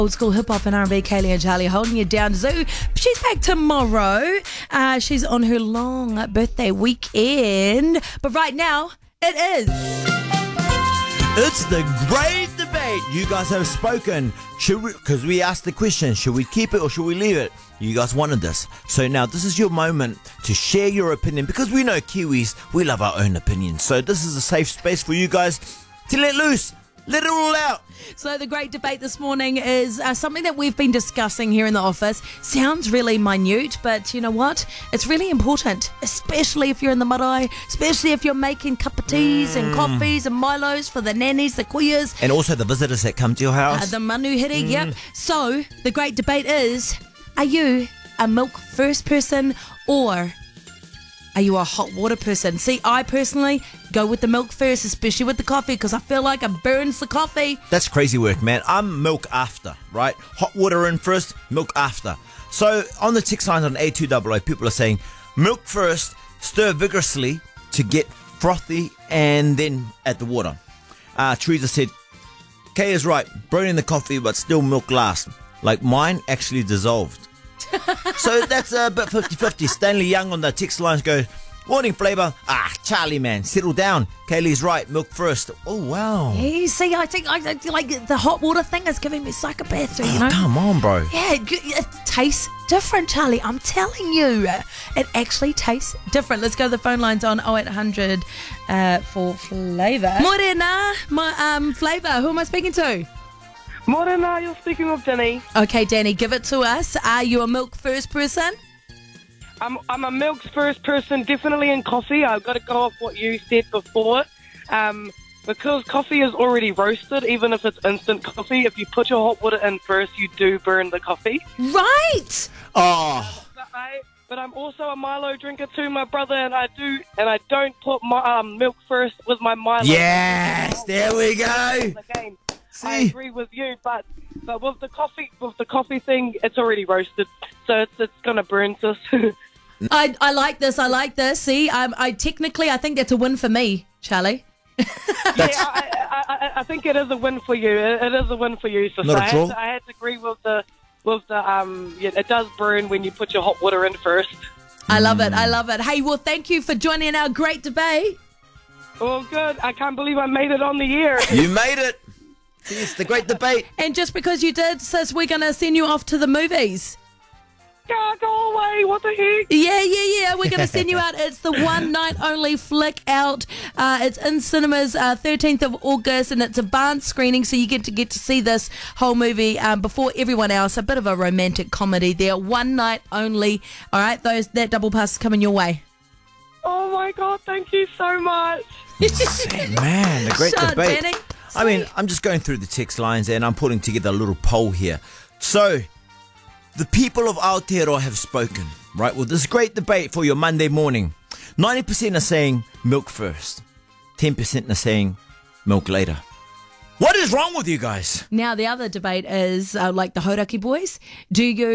Old school hip hop and R&B, Kaylee and Charlie holding you down. Zoo, she's back tomorrow. She's on her long birthday weekend. But right now, it is. It's the great debate. You guys have spoken. Because we asked the question, should we keep it or should we leave it? You guys wanted this. So now this is your moment to share your opinion. Because we know Kiwis, we love our own opinions. So this is a safe space for you guys to let loose. Let it all out. So the great debate this morning is something that we've been discussing here in the office. Sounds really minute, but you know what? It's really important, especially if you're in the marae, especially if you're making cup of teas and coffees and Milos for the nannies, the kuias. And also the visitors that come to your house. The manuhiri, yep. So the great debate is, are you a milk first person or are you a hot water person? See, I personally go with the milk first, especially with the coffee, because I feel like it burns the coffee. That's crazy work, man. I'm milk after, right? Hot water in first, milk after. So on the text lines on A200, people are saying, milk first, stir vigorously to get frothy, and then add the water. Teresa said, Kay is right, burning the coffee, but still milk last. Like mine actually dissolved. So that's a bit 50-50. Stanley Young on the text lines goes, morning flavour. Charlie, man, settle down. Kaylee's right, milk first. Oh, wow. Yeah, see, I think like the hot water thing is giving me psychopath, you know? Come on, bro. Yeah, it tastes different, Charlie. I'm telling you. It actually tastes different. Let's go to the phone lines on 0800 for flavour. Morena, flavour. Who am I speaking to? Morena, you're speaking with Danny. Okay, Danny, give it to us. Are you a milk first person? I'm a milk first person, definitely in coffee. I've got to go off what you said before. Because coffee is already roasted, even if it's instant coffee, if you put your hot water in first, you do burn the coffee. Right! Oh. But I'm also a Milo drinker too, my brother, and I don't put my milk first with my Milo. Yes, there we go. Again, I agree with you, but with the coffee thing, it's already roasted, so it's gonna burn us. I like this. I like this. See, I think that's a win for me, Charlie. I think it is a win for you. It is a win for you, so Not a draw. I had to agree with the it does burn when you put your hot water in first. I love it. I love it. Hey, well, thank you for joining our great debate. Oh, good. I can't believe I made it on the air. You made it. See, it's the great debate. And just because you did, sis, we're going to send you off to the movies. Go away. What the heck? Yeah. We're going to send you out. It's the one night only flick out. It's in cinemas 13th of August, and it's a barn screening, so you get to see this whole movie before everyone else. A bit of a romantic comedy there. One night only. All right, that double pass is coming your way. Oh, my God. Thank you so much. Man, the great debate. Danny. I mean, I'm just going through the text lines and I'm putting together a little poll here. So, the people of Aotearoa have spoken, right? Well, this great debate for your Monday morning. 90% are saying milk first. 10% are saying milk later. What is wrong with you guys? Now, the other debate is, like the Hauraki boys, do you